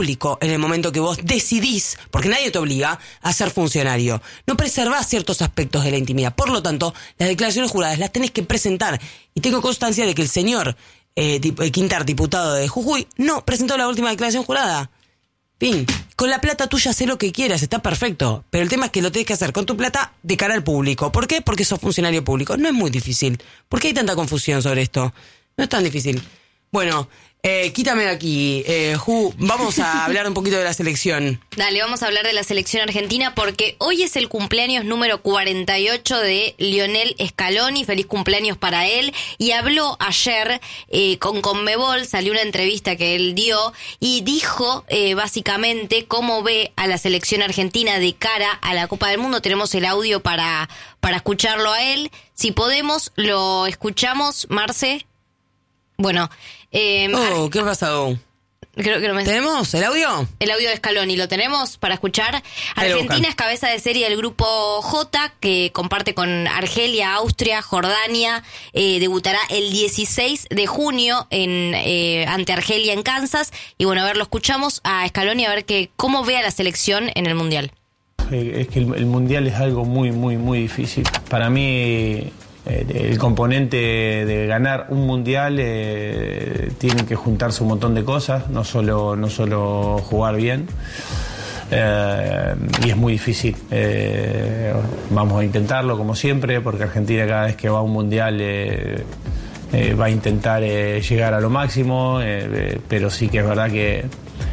público en el momento que vos decidís, porque nadie te obliga a ser funcionario. No preservás ciertos aspectos de la intimidad. Por lo tanto, las declaraciones juradas las tenés que presentar. Y tengo constancia de que el señor Quintar, diputado de Jujuy, no presentó la última declaración jurada. Fin. Con la plata tuya haz lo que quieras, está perfecto. Pero el tema es que lo tenés que hacer con tu plata de cara al público. ¿Por qué? Porque sos funcionario público. No es muy difícil. ¿Por qué hay tanta confusión sobre esto? No es tan difícil. Bueno, quítame de aquí, vamos a hablar un poquito de la selección. Dale, vamos a hablar de la selección argentina porque hoy es el cumpleaños número 48 de Lionel Scaloni. Feliz cumpleaños para él. Y habló ayer con Conmebol, salió una entrevista que él dio y dijo básicamente cómo ve a la selección argentina de cara a la Copa del Mundo. Tenemos el audio para escucharlo a él. Si podemos, lo escuchamos, Marce. Bueno, ¿qué ha pasado? Creo que no me... ¿Tenemos el audio? El audio de Scaloni, ¿lo tenemos para escuchar? Argentina es cabeza de serie del grupo J, que comparte con Argelia, Austria, Jordania. Debutará el 16 de junio ante Argelia en Kansas. Y bueno, a ver, lo escuchamos a Scaloni a ver cómo ve a la selección en el Mundial. Es que el Mundial es algo muy, muy, muy difícil. Para mí... el componente de ganar un mundial tiene que juntarse un montón de cosas, no solo jugar bien, y es muy difícil. Vamos a intentarlo como siempre, porque Argentina cada vez que va a un mundial va a intentar llegar a lo máximo, pero sí que es verdad que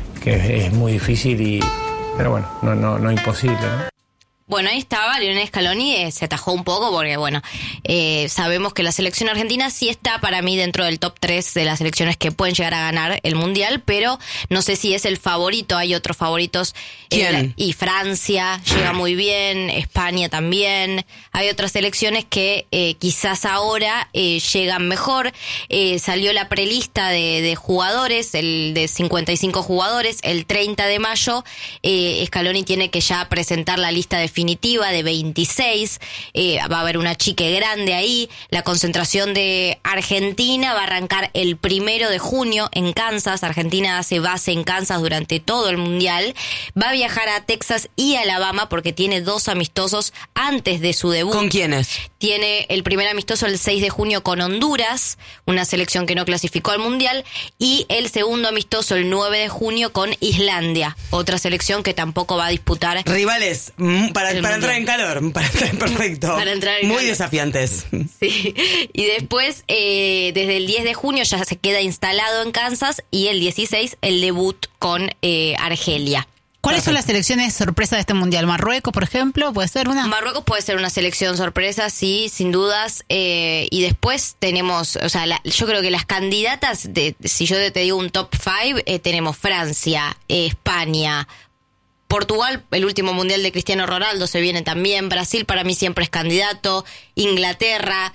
es muy difícil, pero bueno, no imposible, ¿no? Bueno, ahí estaba Lionel Scaloni, se atajó un poco porque, bueno, sabemos que la selección argentina sí está para mí dentro del top 3 de las selecciones que pueden llegar a ganar el Mundial, pero no sé si es el favorito, hay otros favoritos. ¿Quién? Y Francia llega muy bien, España también, hay otras selecciones que quizás ahora llegan mejor. Salió la prelista de jugadores, el de 55 jugadores, el 30 de mayo, Scaloni tiene que ya presentar la lista definitiva de 26, va a haber una chique grande ahí. La concentración de Argentina va a arrancar el 1 de junio en Kansas. Argentina hace base en Kansas durante todo el Mundial. Va a viajar a Texas y Alabama porque tiene 2 amistosos antes de su debut. ¿Con quiénes? Tiene el primer amistoso el 6 de junio con Honduras, una selección que no clasificó al Mundial, y el segundo amistoso el 9 de junio con Islandia, otra selección que tampoco va a disputar. Rivales, para entrar en calor, para entrar perfecto. Para entrar en muy calor. Desafiantes. Sí. Y después, desde el 10 de junio ya se queda instalado en Kansas y el 16 el debut con Argelia. ¿Cuáles son las selecciones sorpresa de este mundial? ¿Marruecos, por ejemplo? ¿Puede ser una? Marruecos puede ser una selección sorpresa, sí, sin dudas. Y después tenemos, o sea, yo creo que las candidatas, si yo te digo un top 5, tenemos Francia, España, Portugal, el último mundial de Cristiano Ronaldo se viene también. Brasil para mí siempre es candidato. Inglaterra.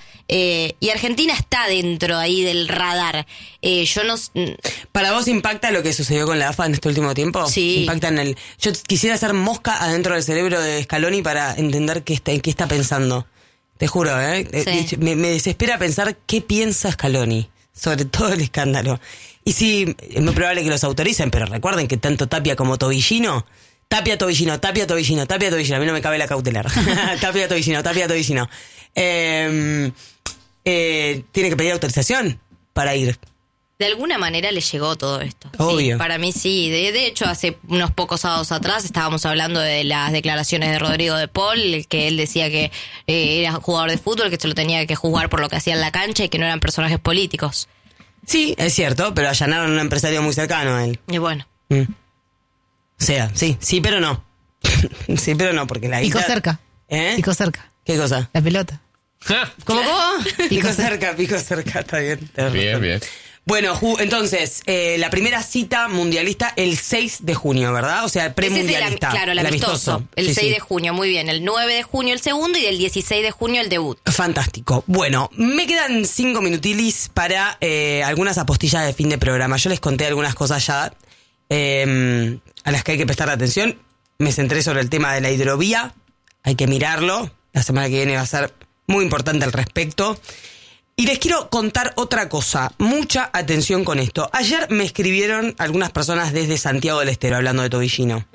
Y Argentina está dentro ahí del radar. Yo no... ¿Para vos impacta lo que sucedió con la AFA en este último tiempo? Sí. Impacta yo quisiera hacer mosca adentro del cerebro de Scaloni para entender en qué está pensando. Te juro, Sí. Me desespera pensar qué piensa Scaloni sobre todo el escándalo. Y sí, es muy probable que los autoricen, pero recuerden que tanto Tapia como Tobillino... Tapia, Tobillino. A mí no me cabe la cautelar. Tapia, Tobillino. Tiene que pedir autorización para ir. De alguna manera le llegó todo esto. Obvio. Sí, para mí sí. De hecho, hace unos pocos sábados atrás estábamos hablando de las declaraciones de Rodrigo de Paul, que él decía que era jugador de fútbol, que se lo tenía que juzgar por lo que hacía en la cancha y que no eran personajes políticos. Sí, es cierto, pero allanaron a un empresario muy cercano a él. Y bueno. O sea, sí, pero no. Sí, pero no, porque la Pico guita... cerca. Pico cerca. ¿Qué cosa? La pelota. ¿Cómo? Pico cerca, está bien. Bien. Bueno, entonces, la primera cita mundialista el 6 de junio, ¿verdad? O sea, el premundialista. Claro, el amistoso. El Sí, 6 sí. de junio, muy bien. El 9 de junio el segundo y el 16 de junio el debut. Fantástico. Bueno, me quedan 5 minutilis para algunas apostillas de fin de programa. Yo les conté algunas cosas ya a las que hay que prestar atención. Me centré sobre el tema de la hidrovía. Hay que mirarlo. La semana que viene va a ser muy importante al respecto. Y les quiero contar otra cosa. Mucha atención con esto. Ayer me escribieron algunas personas desde Santiago del Estero, hablando de Tobillino.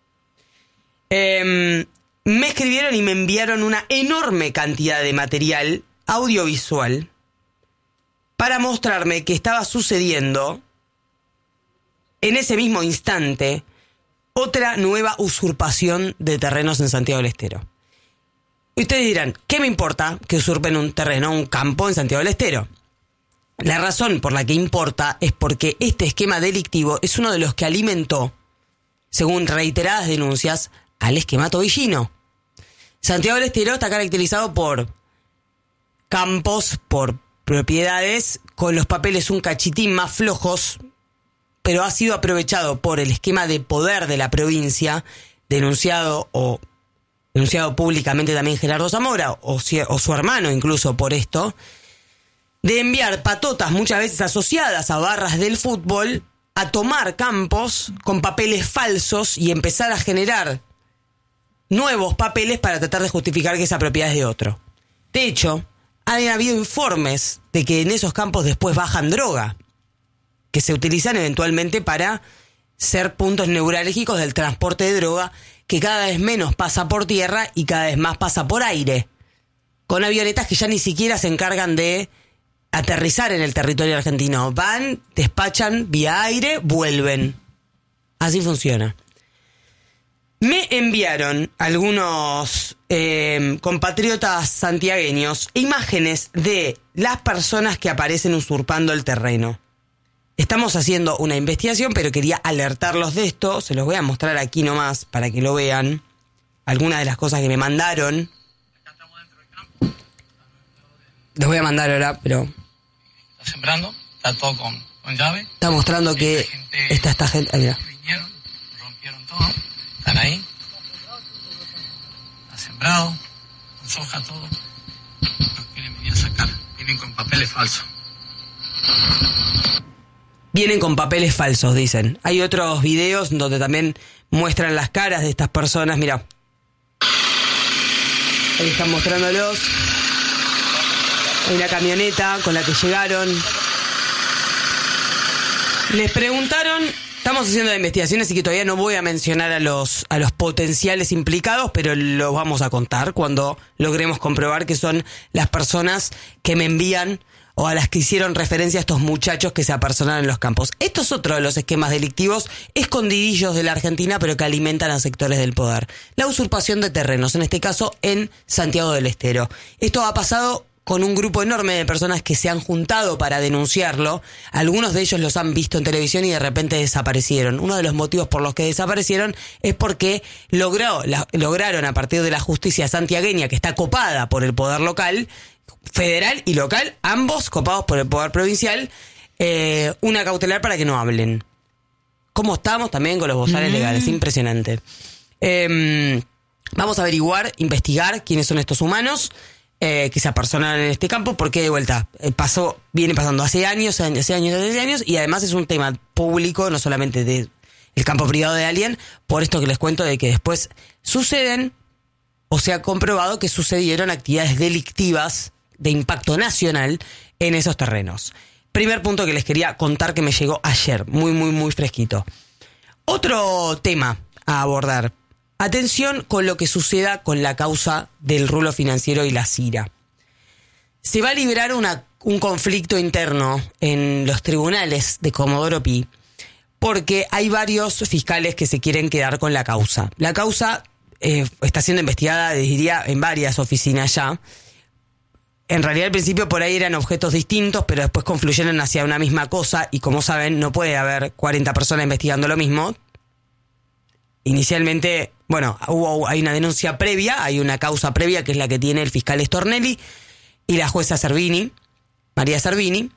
Me escribieron y me enviaron una enorme cantidad de material audiovisual para mostrarme que estaba sucediendo en ese mismo instante otra nueva usurpación de terrenos en Santiago del Estero. Y ustedes dirán, ¿qué me importa que usurpen un terreno, un campo en Santiago del Estero? La razón por la que importa es porque este esquema delictivo es uno de los que alimentó, según reiteradas denuncias, al esquema tobillino. Santiago del Estero está caracterizado por campos, por propiedades con los papeles un cachitín más flojos, pero ha sido aprovechado por el esquema de poder de la provincia, denunciado públicamente también Gerardo Zamora, o su hermano incluso por esto, de enviar patotas muchas veces asociadas a barras del fútbol a tomar campos con papeles falsos y empezar a generar nuevos papeles para tratar de justificar que esa propiedad es de otro. De hecho, han habido informes de que en esos campos después bajan droga, que se utilizan eventualmente para ser puntos neurálgicos del transporte de droga, que cada vez menos pasa por tierra y cada vez más pasa por aire, con avionetas que ya ni siquiera se encargan de aterrizar en el territorio argentino. Van, despachan vía aire, vuelven. Así funciona. Me enviaron algunos compatriotas santiagueños imágenes de las personas que aparecen usurpando el terreno. Estamos haciendo una investigación, pero quería alertarlos de esto. Se los voy a mostrar aquí nomás para que lo vean. Algunas de las cosas que me mandaron. Les voy a mandar ahora, pero... Está sembrando, está todo con llave. Está mostrando que esta gente... Ah, mira. Vinieron, rompieron todo, están ahí. Está sembrado, con soja, todo. Lo quieren venir a sacar. Vienen con papeles falsos. Vienen con papeles falsos, dicen. Hay otros videos donde también muestran las caras de estas personas. Mira. Ahí están mostrándolos. Hay una camioneta con la que llegaron. Les preguntaron... Estamos haciendo la investigación, así que todavía no voy a mencionar a los potenciales implicados, pero los vamos a contar cuando logremos comprobar que son las personas que me envían o a las que hicieron referencia a estos muchachos que se apersonaron en los campos. Esto es otro de los esquemas delictivos escondidillos de la Argentina, pero que alimentan a sectores del poder. La usurpación de terrenos, en este caso en Santiago del Estero. Esto ha pasado con un grupo enorme de personas que se han juntado para denunciarlo. Algunos de ellos los han visto en televisión y de repente desaparecieron. Uno de los motivos por los que desaparecieron es porque lograron a partir de la justicia santiagueña, que está copada por el poder local, federal y local, ambos copados por el poder provincial, una cautelar para que no hablen. ¿Cómo estamos también con los bozales legales? Impresionante. Vamos a averiguar, investigar quiénes son estos humanos que se apersonaron en este campo, porque de vuelta viene pasando hace años, y además es un tema público, no solamente del campo privado de alguien, por esto que les cuento de que después suceden, o se ha comprobado que sucedieron actividades delictivas de impacto nacional en esos terrenos. Primer punto que les quería contar que me llegó ayer, muy fresquito. Otro tema a abordar. Atención con lo que suceda con la causa del rulo financiero y la CIRA. Se va a liberar un conflicto interno en los tribunales de Comodoro Pi, porque hay varios fiscales que se quieren quedar con la causa. La causa está siendo investigada, diría, en varias oficinas ya. En realidad al principio por ahí eran objetos distintos, pero después confluyeron hacia una misma cosa, y como saben, no puede haber 40 personas investigando lo mismo. Inicialmente, hay una denuncia previa, hay una causa previa que es la que tiene el fiscal Stornelli y la jueza María Servini.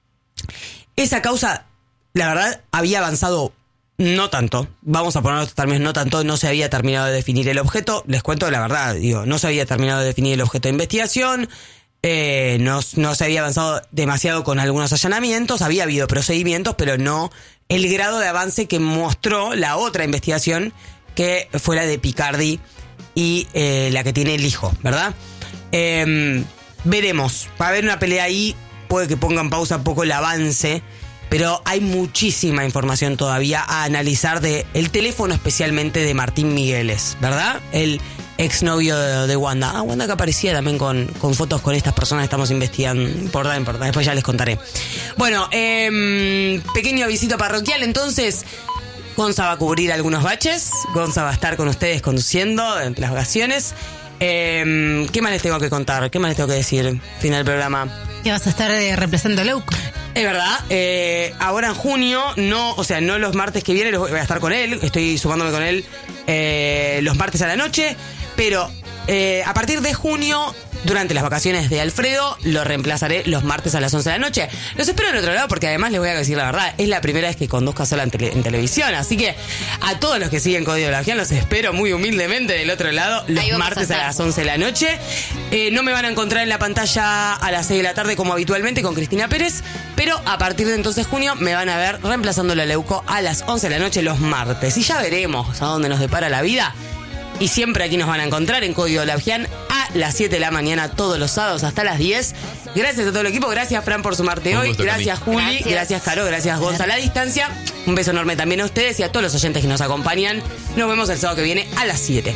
Esa causa, la verdad, había avanzado no tanto. Vamos a poner otros términos, no tanto, no se había terminado de definir el objeto. Les cuento la verdad, no se había terminado de definir el objeto de investigación. No se había avanzado demasiado con algunos allanamientos, había habido procedimientos, pero no el grado de avance que mostró la otra investigación, que fue la de Picardi y la que tiene el hijo, ¿verdad? veremos. Va a haber una pelea ahí, puede que ponga en pausa un poco el avance, pero hay muchísima información todavía a analizar de el teléfono, especialmente de Martín Migueles, ¿verdad? El exnovio de Wanda. Wanda que aparecía también con fotos con estas personas que estamos investigando. Importa, después ya les contaré. Bueno, pequeño avisito parroquial, entonces. Gonza va a cubrir algunos baches. Gonza va a estar con ustedes conduciendo entre las vacaciones. ¿Qué más les tengo que contar? ¿Qué más les tengo que decir? Final del programa. Que vas a estar reemplazando a Leuco. Es verdad, ahora en junio, no los martes que vienen, voy a estar con él, estoy sumándome con él los martes a la noche, pero a partir de junio, durante las vacaciones de Alfredo, lo reemplazaré los martes a las 11 de la noche. Los espero en otro lado porque además les voy a decir la verdad, es la primera vez que conduzco sola en televisión, así que a todos los que siguen Código Lagian los espero muy humildemente del otro lado los martes a las 11 de la noche. No me van a encontrar en la pantalla a las 6 de la tarde como habitualmente con Cristina Pérez, pero a partir de entonces junio me van a ver reemplazando a Leuco a las 11 de la noche los martes. Y ya veremos a dónde nos depara la vida. Y siempre aquí nos van a encontrar en Código Lagian a las 7 de la mañana todos los sábados hasta las 10. Gracias a todo el equipo, gracias Fran por sumarte hoy, gracias Juli, gracias Caro, gracias Gonza a la distancia. Un beso enorme también a ustedes y a todos los oyentes que nos acompañan. Nos vemos el sábado que viene a las 7.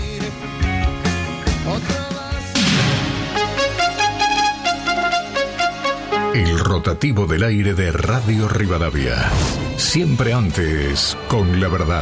El rotativo del aire de Radio Rivadavia. Siempre antes con la verdad.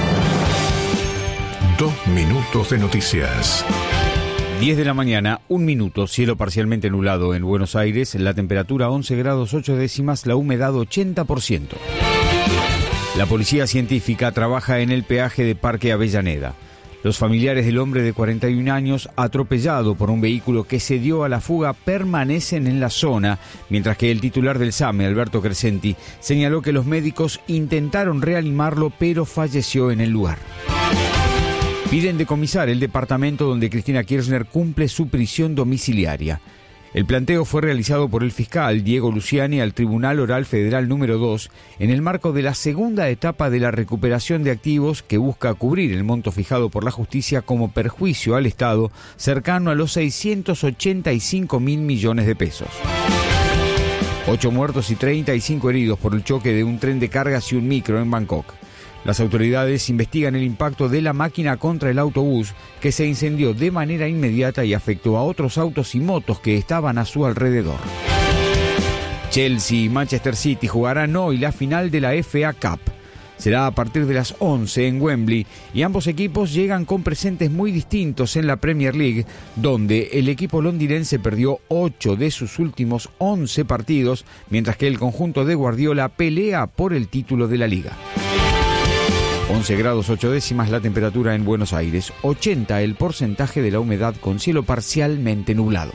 2 minutos de noticias. 10 de la mañana, 1 minuto, cielo parcialmente nublado en Buenos Aires, la temperatura 11 grados 8 décimas, la humedad 80%. La policía científica trabaja en el peaje de Parque Avellaneda. Los familiares del hombre de 41 años atropellado por un vehículo que se dio a la fuga permanecen en la zona, mientras que el titular del SAME, Alberto Crescenti, señaló que los médicos intentaron reanimarlo pero falleció en el lugar. Piden decomisar el departamento donde Cristina Kirchner cumple su prisión domiciliaria. El planteo fue realizado por el fiscal Diego Luciani al Tribunal Oral Federal número 2 en el marco de la segunda etapa de la recuperación de activos que busca cubrir el monto fijado por la justicia como perjuicio al Estado cercano a los 685.000 millones de pesos. 8 muertos y 35 heridos por el choque de un tren de cargas y un micro en Bangkok. Las autoridades investigan el impacto de la máquina contra el autobús que se incendió de manera inmediata y afectó a otros autos y motos que estaban a su alrededor. Chelsea y Manchester City jugarán hoy la final de la FA Cup. Será a partir de las 11 en Wembley y ambos equipos llegan con presentes muy distintos en la Premier League, donde el equipo londinense perdió 8 de sus últimos 11 partidos, mientras que el conjunto de Guardiola pelea por el título de la liga. 11 grados 8 décimas la temperatura en Buenos Aires, 80 el porcentaje de la humedad con cielo parcialmente nublado.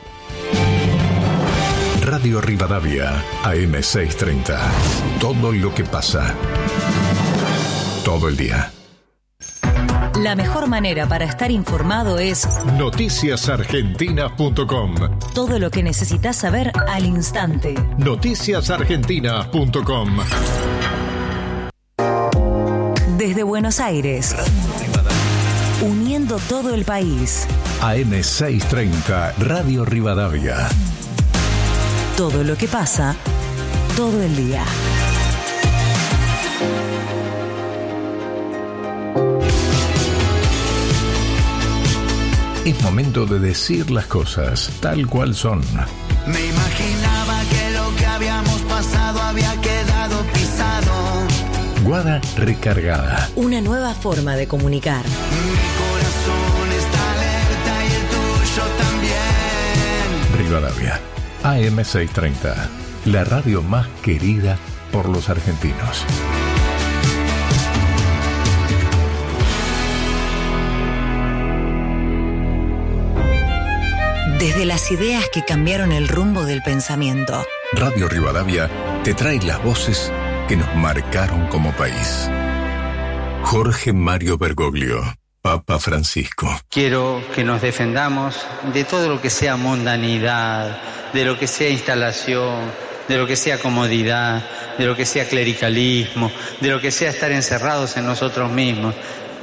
Radio Rivadavia, AM 630. Todo lo que pasa. Todo el día. La mejor manera para estar informado es noticiasargentinas.com. Todo lo que necesitas saber al instante. noticiasargentinas.com. Desde Buenos Aires, uniendo todo el país. AM 630, Radio Rivadavia. Todo lo que pasa, todo el día. Es momento de decir las cosas tal cual son. Me imaginaba que lo que habíamos pasado había quedado pisado. Guada recargada. Una nueva forma de comunicar. Mi corazón está alerta y el tuyo también. Rivadavia, AM 630, la radio más querida por los argentinos. Desde las ideas que cambiaron el rumbo del pensamiento. Radio Rivadavia te trae las voces que nos marcaron como país. Jorge Mario Bergoglio, Papa Francisco. Quiero que nos defendamos de todo lo que sea mundanidad, de lo que sea instalación, de lo que sea comodidad, de lo que sea clericalismo, de lo que sea estar encerrados en nosotros mismos.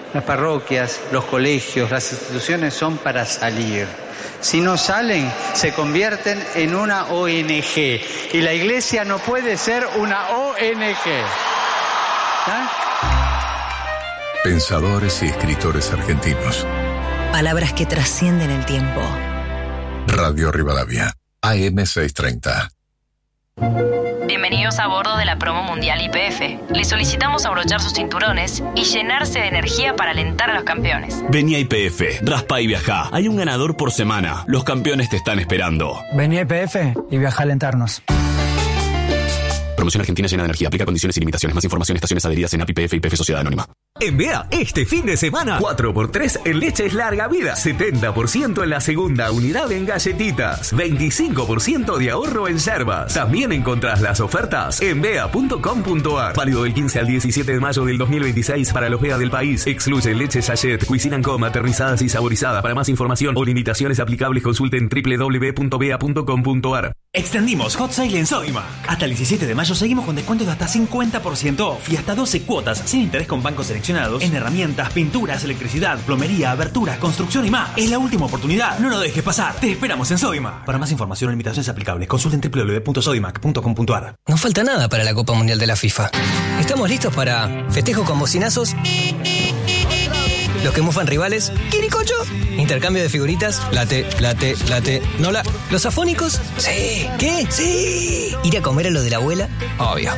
Las parroquias, los colegios, las instituciones son para salir. Si no salen, se convierten en una ONG. Y la iglesia no puede ser una ONG. ¿Ah? Pensadores y escritores argentinos. Palabras que trascienden el tiempo. Radio Rivadavia, AM 630. Bienvenidos a bordo de la promo mundial YPF. Les solicitamos abrochar sus cinturones y llenarse de energía para alentar a los campeones. Vení a YPF, raspa y viajá. Hay un ganador por semana. Los campeones te están esperando. Vení a YPF y viajá a alentarnos. Promoción Argentina llena de energía. Aplica condiciones y limitaciones. Más información en estaciones adheridas en API, YPF y YPF Sociedad Anónima. En Bea, este fin de semana, 4x3 en leches larga vida, 70% en la segunda unidad en galletitas, 25% de ahorro en yerbas. También encontrás las ofertas en bea.com.ar. Válido del 15 al 17 de mayo del 2026 para los Bea del país. Excluye leche sachet, Cuisine & Co, aterrizadas y saborizadas. Para más información o limitaciones aplicables, consulten www.bea.com.ar. Extendimos Hot Sale en Sodimac. Hasta el 17 de mayo seguimos con descuentos de hasta 50% off y hasta 12 cuotas sin interés con bancos seleccionados en herramientas, pinturas, electricidad, plomería, aberturas, construcción y más. Es la última oportunidad. No lo dejes pasar. Te esperamos en Sodimac. Para más información o limitaciones aplicables, consulten www.sodimac.com.ar. No falta nada para la Copa Mundial de la FIFA. Estamos listos para festejo con bocinazos, los que mufan rivales, quiricocho, intercambio de figuritas, late, nola, los afónicos, sí, ¿qué? Sí, ir a comer a lo de la abuela, obvio.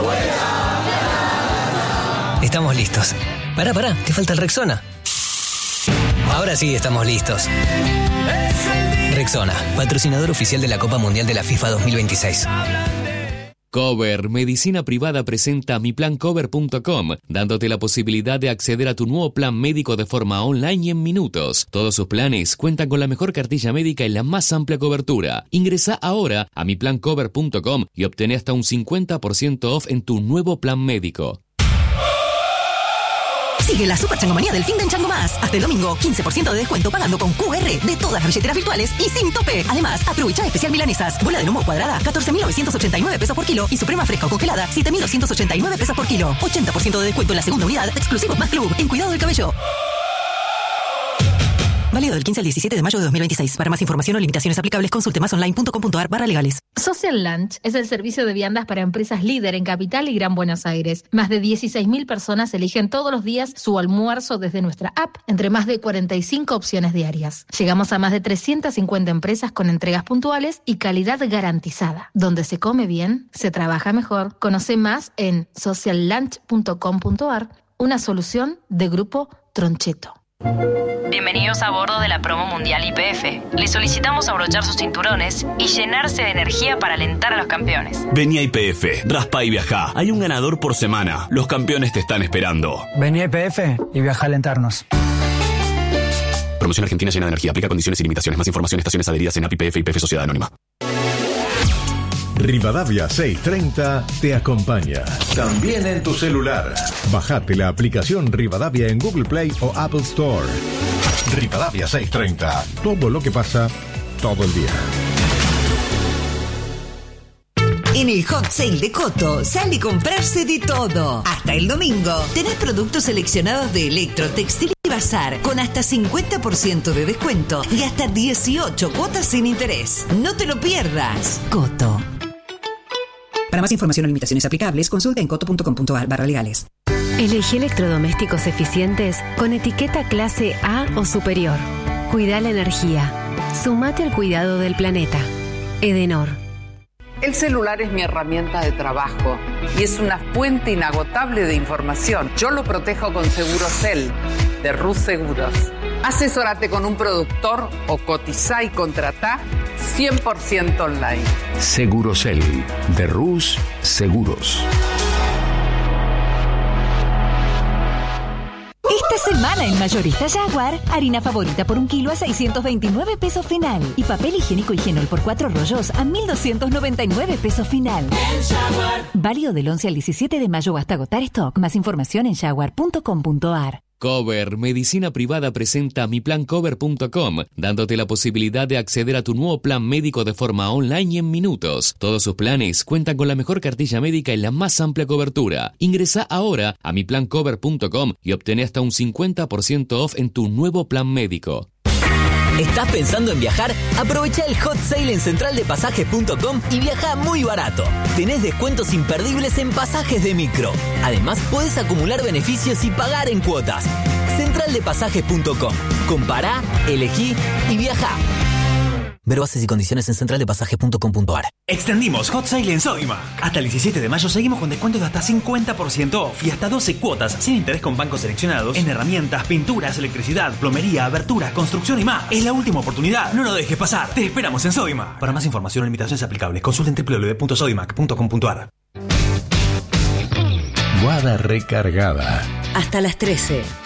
Estamos listos. Pará, te falta el Rexona. Ahora sí estamos listos. Rexona, patrocinador oficial de la Copa Mundial de la FIFA 2026. Cover Medicina Privada presenta miplancover.com, dándote la posibilidad de acceder a tu nuevo plan médico de forma online y en minutos. Todos sus planes cuentan con la mejor cartilla médica y la más amplia cobertura. Ingresa ahora a miplancover.com y obtén hasta un 50% off en tu nuevo plan médico. Sigue la super changomanía del fin de Chango Más. Hasta el domingo, 15% de descuento pagando con QR de todas las billeteras virtuales y sin tope. Además, aprovecha especial milanesas. Bola de lomo cuadrada, 14.989 pesos por kilo. Y suprema fresca o congelada, 7.289 pesos por kilo. 80% de descuento en la segunda unidad, exclusivos más club. En Cuidado del Cabello. Válido del 15 al 17 de mayo de 2026. Para más información o limitaciones aplicables, consulte másonline.com.ar/legales. Social Lunch es el servicio de viandas para empresas líder en Capital y Gran Buenos Aires. Más de 16.000 personas eligen todos los días su almuerzo desde nuestra app, entre más de 45 opciones diarias. Llegamos a más de 350 empresas con entregas puntuales y calidad garantizada. Donde se come bien, se trabaja mejor. Conoce más en sociallunch.com.ar, una solución de Grupo Troncheto. Bienvenidos a bordo de la promo mundial YPF. Les solicitamos abrochar sus cinturones y llenarse de energía para alentar a los campeones. Vení a YPF, raspa y viajá. Hay un ganador por semana. Los campeones te están esperando. Vení a YPF y viajá a alentarnos. Promoción Argentina llena de energía. Aplica condiciones y limitaciones. Más información en estaciones adheridas en API, YPF y YPF Sociedad Anónima. Rivadavia 630 te acompaña. También en tu celular. Bajate la aplicación Rivadavia en Google Play o Apple Store. Rivadavia 630. Todo lo que pasa, todo el día. En el Hot Sale de Coto sale a comprarse de todo. Hasta el domingo tenés productos seleccionados de electro, textil y bazar con hasta 50% de descuento y hasta 18 cuotas sin interés. No te lo pierdas. Coto. Para más información o limitaciones aplicables, consulta en coto.com.ar/legales. Elegí electrodomésticos eficientes con etiqueta clase A o superior. Cuida la energía. Sumate al cuidado del planeta. Edenor. El celular es mi herramienta de trabajo y es una fuente inagotable de información. Yo lo protejo con Segurocel, de Rus Seguros. Asesórate con un productor o cotizá y contratá 100% online. Segurocel, de Rus Seguros. Esta semana en Mayorista Jaguar, harina favorita por 1 kilo a 629 pesos final. Y papel higiénico Higienol por 4 rollos a 1.299 pesos final. Válido del 11 al 17 de mayo hasta agotar stock. Más información en jaguar.com.ar. Cover Medicina Privada presenta miplancover.com, dándote la posibilidad de acceder a tu nuevo plan médico de forma online y en minutos. Todos sus planes cuentan con la mejor cartilla médica y la más amplia cobertura. Ingresa ahora a miplancover.com y obtén hasta un 50% off en tu nuevo plan médico. ¿Estás pensando en viajar? Aprovecha el hot sale en centraldepasajes.com y viaja muy barato. Tenés descuentos imperdibles en pasajes de micro. Además, podés acumular beneficios y pagar en cuotas. Centraldepasajes.com. Compará, elegí y viaja. Ver bases y condiciones en centraldepasajes.com.ar. Extendimos Hot Sale en Sodimac. Hasta el 17 de mayo seguimos con descuentos de hasta 50% off y hasta 12 cuotas sin interés con bancos seleccionados en herramientas, pinturas, electricidad, plomería, aberturas, construcción y más. Es la última oportunidad. No lo dejes pasar. Te esperamos en Sodimac. Para más información o limitaciones aplicables, consulten www.sodimac.com.ar. Guada recargada. Hasta las 13.